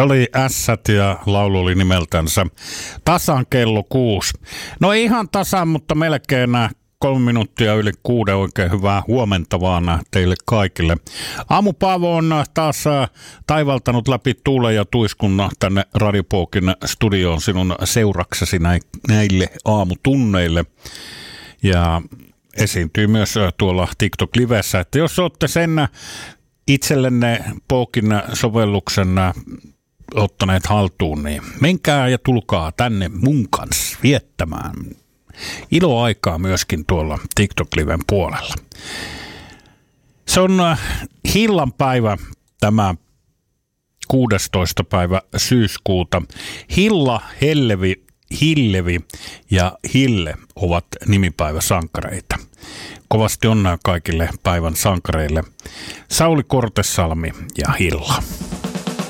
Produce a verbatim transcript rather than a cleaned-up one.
Se oli Ässät ja laulu oli nimeltänsä Tasan kello kuusi. No ei ihan tasan, mutta melkein kolme minuuttia yli kuuden. Oikein hyvää huomenta vaan teille kaikille. Aamu Paavo on taas taivaltanut läpi tuulen ja tuiskun tänne Radio Pokin studioon sinun seuraksesi näille aamutunneille. Ja esiintyy myös tuolla TikTok-livessä, että jos olette sen itsellenne Pokin sovelluksen ottaneet haltuun, niin menkää ja tulkaa tänne mun kanssa viettämään iloaikaa myöskin tuolla TikTok-liven puolella. Se on Hillan päivä, tämä kuudestoista päivä syyskuuta. Hilla, Hellevi, Hillevi ja Hille ovat nimipäiväsankareita. Kovasti onnea kaikille päivän sankareille. Sauli Kortesalmi ja Hilla.